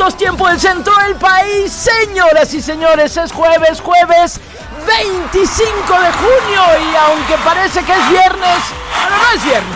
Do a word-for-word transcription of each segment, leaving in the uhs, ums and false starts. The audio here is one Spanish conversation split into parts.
minutos, tiempo del centro del país. Señoras y señores, es jueves, jueves veinticinco de junio. Y aunque parece que es viernes, bueno, no es viernes,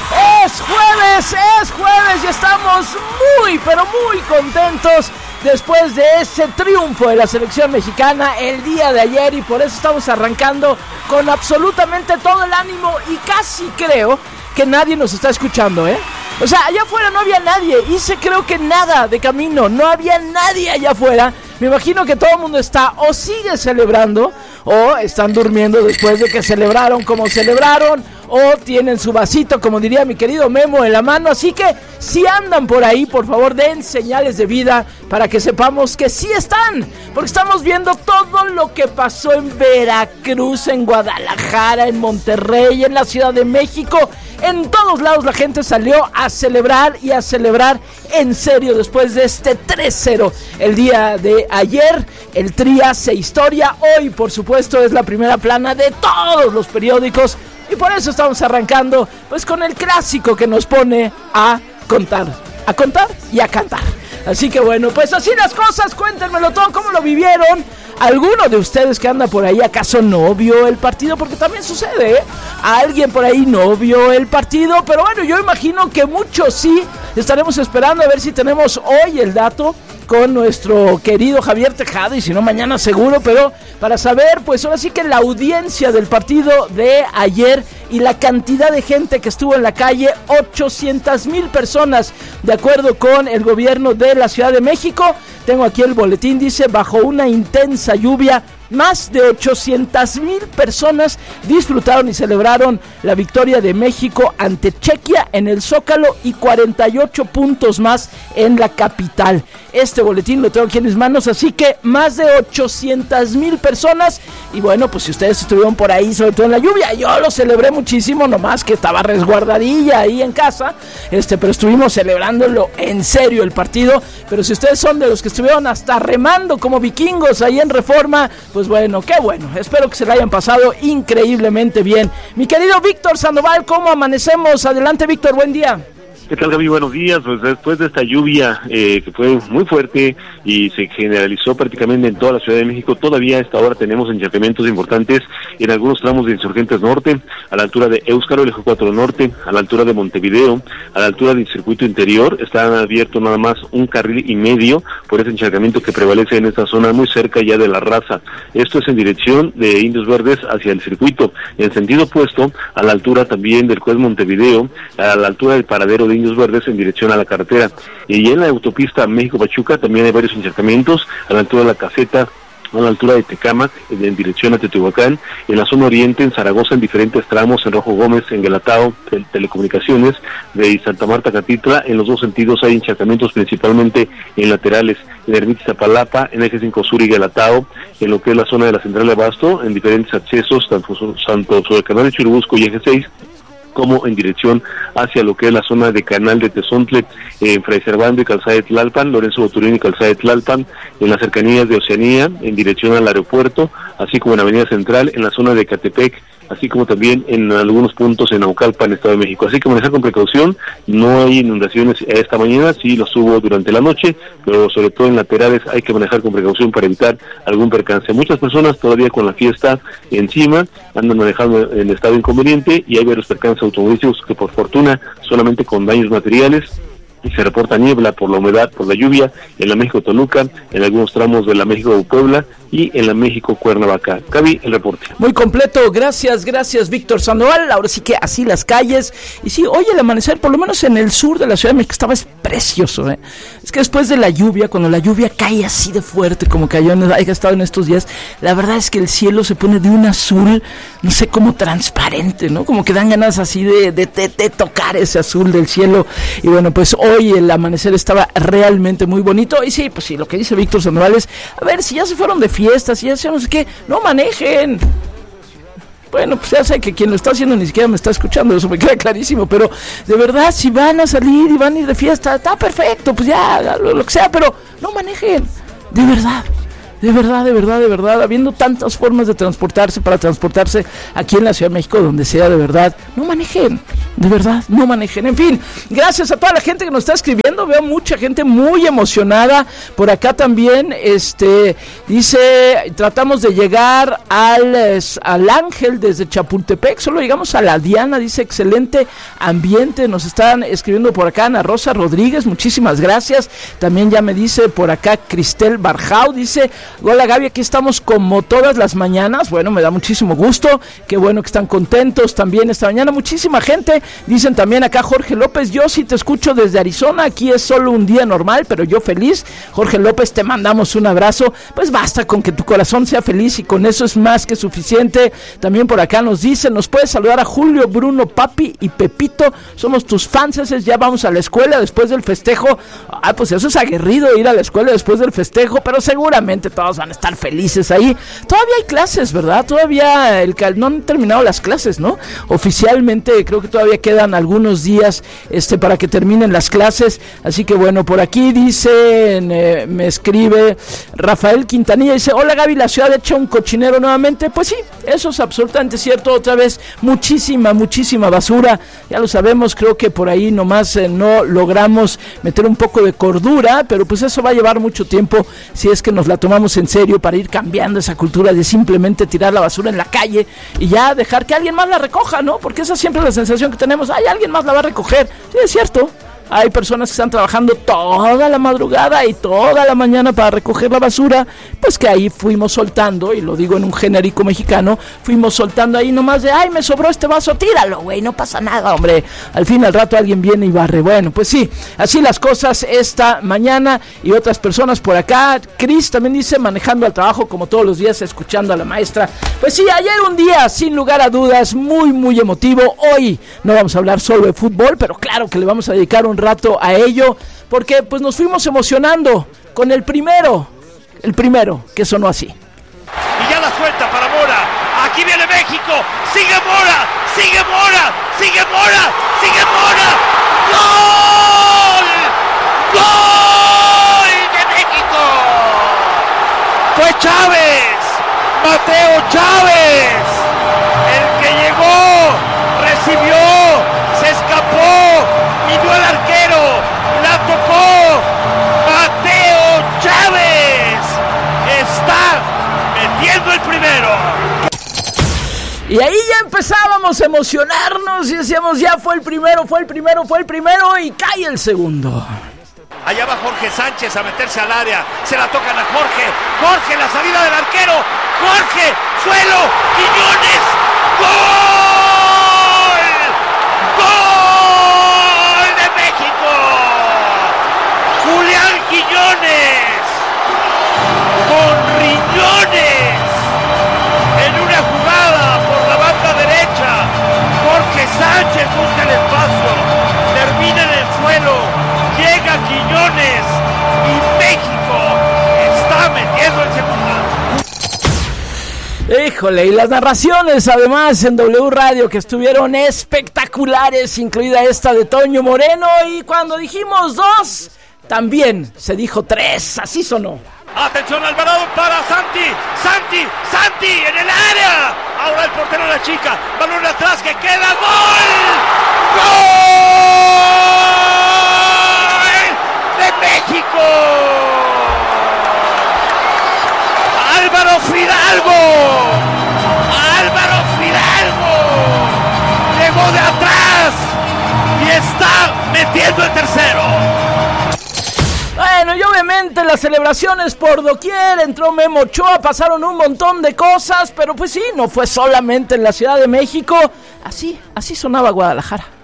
es jueves, es jueves y estamos muy, pero muy contentos después de ese triunfo de la selección mexicana el día de ayer, y por eso estamos arrancando con absolutamente todo el ánimo y casi creo que nadie nos está escuchando, ¿eh? O sea, allá afuera no había nadie, hice creo que nada de camino, no había nadie allá afuera. Me imagino que todo el mundo está o sigue celebrando o están durmiendo después de que celebraron como celebraron, o tienen su vasito, como diría mi querido Memo, en la mano. Así que si andan por ahí, por favor den señales de vida para que sepamos que sí están, porque estamos viendo todo lo que pasó en Veracruz, en Guadalajara, en Monterrey, en la Ciudad de México. En todos lados la gente salió a celebrar y a celebrar en serio después de este tres cero el día de ayer. El Tri hace historia. Hoy, por supuesto, es la primera plana de todos los periódicos, y por eso estamos arrancando pues con el clásico que nos pone a contar, a contar y a cantar. Así que bueno, pues así las cosas, cuéntenmelo todo, cómo lo vivieron. ¿Alguno de ustedes que anda por ahí acaso no vio el partido? Porque también sucede, ¿eh? Alguien por ahí no vio el partido, pero bueno, yo imagino que muchos sí. Estaremos esperando a ver si tenemos hoy el dato con nuestro querido Javier Tejada, y si no mañana seguro, pero para saber, pues ahora sí que la audiencia del partido de ayer y la cantidad de gente que estuvo en la calle, ochocientas mil personas, de acuerdo con el gobierno de la Ciudad de México. Tengo aquí el boletín, dice, bajo una intensa lluvia, más de ochocientas mil personas disfrutaron y celebraron la victoria de México ante Chequia en el Zócalo, y cuarenta y ocho puntos más en la capital. Este boletín lo tengo aquí en mis manos, así que más de ochocientas mil personas. Y bueno, pues si ustedes estuvieron por ahí, sobre todo en la lluvia, yo lo celebré muchísimo, nomás que estaba resguardadilla ahí en casa, este, pero estuvimos celebrándolo en serio el partido. Pero si ustedes son de los que estuvieron hasta remando como vikingos ahí en Reforma, pues bueno, qué bueno, espero que se la hayan pasado increíblemente bien. Mi querido Víctor Sandoval, ¿cómo amanecemos? Adelante, Víctor, buen día. ¿Qué tal, Gaby? Buenos días. Pues después de esta lluvia eh, que fue muy fuerte y se generalizó prácticamente en toda la Ciudad de México, todavía a esta hora tenemos encharcamientos importantes en algunos tramos de Insurgentes Norte, a la altura de Éuscaro, el Eje cuatro Norte, a la altura de Montevideo, a la altura del Circuito Interior. Está abierto nada más un carril y medio por ese encharcamiento que prevalece en esta zona, muy cerca ya de La Raza. Esto es en dirección de Indios Verdes hacia el circuito. En sentido opuesto, a la altura también del Juez Montevideo, a la altura del paradero de Indios Verdes en dirección a la carretera. Y en la autopista México-Pachuca también hay varios encharcamientos a la altura de la caseta, a la altura de Tecámac, en dirección a Teotihuacán, en la zona oriente, en Zaragoza, en diferentes tramos, en Rojo Gómez, en Guelatao, en Telecomunicaciones, de Santa Marta, Catitla. En los dos sentidos hay encharcamientos, principalmente en laterales, en Ermita Iztapalapa, en Eje cinco Sur y Guelatao, en lo que es la zona de la Central de Abasto, en diferentes accesos, tanto, tanto sobre el canal de Churubusco y Eje seis, como en dirección hacia lo que es la zona de Canal de Tezontle, en Fray Servando y Calzada de Tlalpan, Lorenzo Boturín y Calzada de Tlalpan, en las cercanías de Oceanía, en dirección al aeropuerto, así como en Avenida Central, en la zona de Catepec, así como también en algunos puntos en Naucalpan, Estado de México. Así que manejar con precaución. No hay inundaciones esta mañana, sí los hubo durante la noche, pero sobre todo en laterales hay que manejar con precaución para evitar algún percance. Muchas personas todavía con la fiesta encima andan manejando en estado inconveniente, y hay varios percances automovilísticos que por fortuna solamente con daños materiales. Y se reporta niebla por la humedad, por la lluvia, en la México-Toluca, en algunos tramos de la México-Puebla y en la México-Cuernavaca. Gaby, el reporte. Muy completo, gracias, gracias Víctor Sandoval. Ahora sí que así las calles. Y sí, hoy el amanecer, por lo menos en el sur de la Ciudad de México, estaba precioso, ¿eh? Es que después de la lluvia, cuando la lluvia cae así de fuerte como cayó, en, haya estado en estos días, la verdad es que el cielo se pone de un azul, no sé, como transparente, ¿no? Como que dan ganas así de, de, de, de tocar ese azul del cielo. Y bueno, pues hoy el amanecer estaba realmente muy bonito. Y sí, pues sí, lo que dice Víctor Sandoval es, a ver, si ya se fueron de fiestas, si ya se no sé qué, no manejen. Bueno, pues ya sé que quien lo está haciendo ni siquiera me está escuchando, eso me queda clarísimo, pero de verdad, si van a salir y van a ir de fiesta, está perfecto, pues ya, lo, lo que sea, pero no manejen, de verdad. De verdad, de verdad, de verdad, habiendo tantas formas de transportarse para transportarse aquí en la Ciudad de México, donde sea, de verdad, no manejen, de verdad, no manejen. En fin, gracias a toda la gente que nos está escribiendo, veo mucha gente muy emocionada. Por acá también, este, dice, tratamos de llegar al, al Ángel desde Chapultepec, solo llegamos a la Diana, dice, excelente ambiente, nos están escribiendo por acá Ana Rosa Rodríguez, muchísimas gracias. También ya me dice por acá Cristel Barjau, dice, hola Gaby, aquí estamos como todas las mañanas. Bueno, me da muchísimo gusto, qué bueno que están contentos también esta mañana, muchísima gente. Dicen también acá Jorge López, yo sí te escucho desde Arizona, aquí es solo un día normal, pero yo feliz. Jorge López, te mandamos un abrazo, pues basta con que tu corazón sea feliz y con eso es más que suficiente. También por acá nos dicen, nos puedes saludar a Julio, Bruno, Papi y Pepito, somos tus fans, ya vamos a la escuela después del festejo. Ah, pues eso es aguerrido, ir a la escuela después del festejo, pero seguramente todos van a estar felices ahí. Todavía hay clases, ¿verdad? Todavía el, no han terminado las clases, ¿no? Oficialmente creo que todavía quedan algunos días este, para que terminen las clases. Así que bueno, por aquí dice, eh, me escribe Rafael Quintanilla, dice, hola Gaby, la ciudad hecha un cochinero nuevamente. Pues sí, eso es absolutamente cierto. Otra vez, muchísima, muchísima basura. Ya lo sabemos, creo que por ahí nomás eh, no logramos meter un poco de cordura, pero pues eso va a llevar mucho tiempo si es que nos la tomamos en serio para ir cambiando esa cultura de simplemente tirar la basura en la calle y ya dejar que alguien más la recoja, ¿no? Porque esa siempre es la sensación que tenemos, ay, alguien más la va a recoger. Sí, es cierto. Hay personas que están trabajando toda la madrugada y toda la mañana para recoger la basura, pues que ahí fuimos soltando, y lo digo en un genérico mexicano, fuimos soltando ahí nomás de, ay, me sobró este vaso, tíralo, güey, no pasa nada, hombre. Al fin al rato alguien viene y barre. Bueno, pues sí, así las cosas esta mañana. Y otras personas por acá, Cris también dice, manejando al trabajo como todos los días, escuchando a la maestra. Pues sí, ayer un día, sin lugar a dudas, muy, muy emotivo. Hoy no vamos a hablar solo de fútbol, pero claro que le vamos a dedicar un rato a ello, porque pues nos fuimos emocionando con el primero, el primero que sonó así. Y ya la suelta para Mora, aquí viene México, sigue Mora, sigue Mora, sigue Mora, sigue Mora, ¡gol! ¡Gol de México! Fue Chávez, Mateo Chávez, el que llegó, recibió, se escapó, midió al arquero, la tocó, Mateo Chávez está metiendo el primero. Y ahí ya empezábamos a emocionarnos y decíamos, ya fue el primero, fue el primero, fue el primero, y cae el segundo. Allá va Jorge Sánchez a meterse al área, se la tocan a Jorge, Jorge, la salida del arquero, Jorge, suelo, Quiñones, ¡gol! ¡Gol de México! Julián Quiñones, con riñones, en una jugada por la banda derecha, Jorge Sánchez busca el espacio, termina en el suelo, llega Quiñones y México está metiendo el segundo. Híjole, y las narraciones además en W Radio que estuvieron espectaculares, incluida esta de Toño Moreno, y cuando dijimos dos, también se dijo tres, así sonó. Atención Alvarado para Santi, Santi, Santi en el área. Ahora el portero la chica, balón atrás que queda, ¡gol! ¡Gol de México! Álvaro Fidalgo, Álvaro Fidalgo llegó de atrás y está metiendo el tercero. Bueno, y obviamente las celebraciones por doquier, entró Memo Ochoa, pasaron un montón de cosas, pero pues sí, no fue solamente en la Ciudad de México, así, así sonaba Guadalajara.